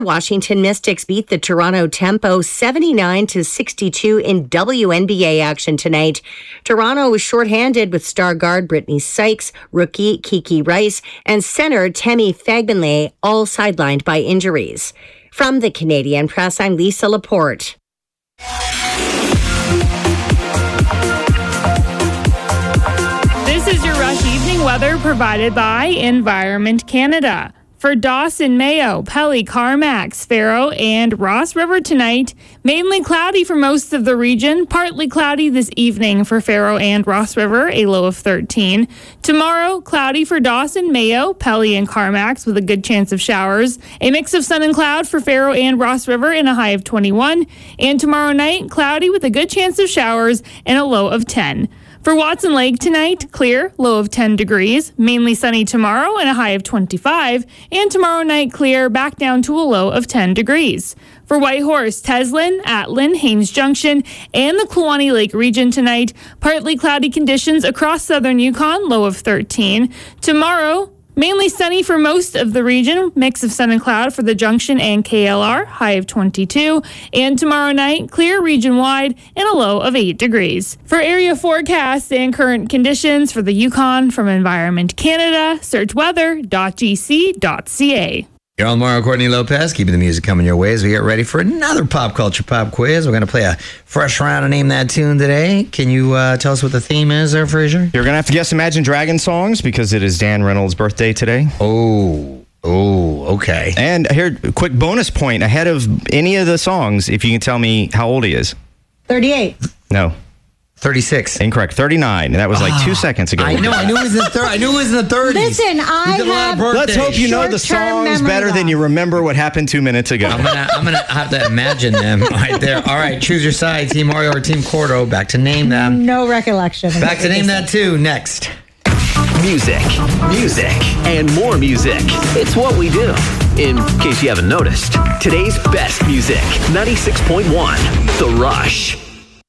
Washington Mystics beat the Toronto Tempo 79-62 in WNBA action tonight. Toronto was shorthanded with star guard Brittany Sykes, rookie Kiki Rice, and center Temi Fagbenle, all sidelined by injuries. From the Canadian Press, I'm Lisa Laporte. This is your Rush Evening weather provided by Environment Canada. For Dawson, Mayo, Pelly, Carmacks, Faro, and Ross River tonight, mainly cloudy for most of the region, partly cloudy this evening for Faro and Ross River, a low of 13. Tomorrow, cloudy for Dawson, Mayo, Pelly, and Carmacks with a good chance of showers. A mix of sun and cloud for Faro and Ross River and a high of 21. And tomorrow night, cloudy with a good chance of showers and a low of 10. For Watson Lake tonight, clear, low of 10 degrees, mainly sunny tomorrow and a high of 25, and tomorrow night clear, back down to a low of 10 degrees. For Whitehorse, Teslin, Atlin, Haines Junction, and the Kluane Lake region tonight, partly cloudy conditions across southern Yukon, low of 13. Tomorrow, mainly sunny for most of the region, mix of sun and cloud for the Junction and KLR, high of 22. And tomorrow night, clear region-wide and a low of 8 degrees. For area forecasts and current conditions for the Yukon from Environment Canada, search weather.gc.ca. You're on Mario Courtney Lopez, keeping the music coming your way as we get ready for another pop culture pop quiz. We're going to play a fresh round of Name That Tune today. Can you tell us what the theme is there, Fraser? You're going to have to guess Imagine Dragons songs because it is Dan Reynolds' birthday today. Oh, okay. And here, quick bonus point ahead of any of the songs, if you can tell me how old he is. 38. No. 36. Incorrect. 39. That was like 2 seconds ago. I know. I knew it was in the 30s. Listen, Let's hope you know the songs better than you remember what happened 2 minutes ago. I'm gonna have to imagine them right there. All right, choose your side, Team Mario or Team Cordo. Back to Name Them. No recollection. Back to Name That Tune next. Music, and more music. It's what we do. In case you haven't noticed, today's best music, 96.1, The Rush.